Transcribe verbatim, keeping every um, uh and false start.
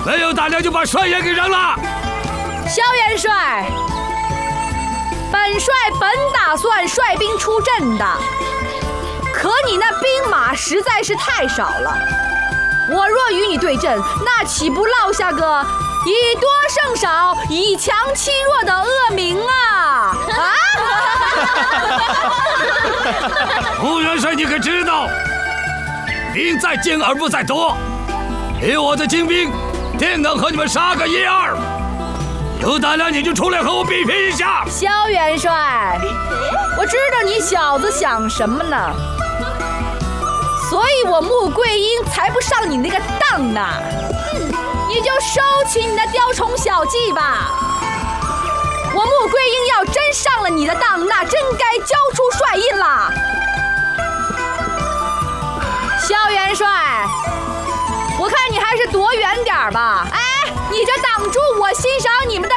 没有胆量就把帅爷给扔了。 萧元帅，本帅本打算率兵出阵的，可你那兵马实在是太少了。我若与你对阵，那岂不落下个以多胜少、以强欺弱的恶名啊！啊！ 穆元帅，你可知道，兵在精而不在多。以我的精兵，定能和你们杀个一二。有胆量你就出来和我比拼一下。 萧元帅，我知道你小子想什么呢，所以我穆桂英才不上你那个当呢。你就收起你的雕虫小技吧。我穆桂英要真上了你的当，那真该交出帅印了。萧元帅，我看你还是躲远点吧。哎，你这挡住我欣赏你们的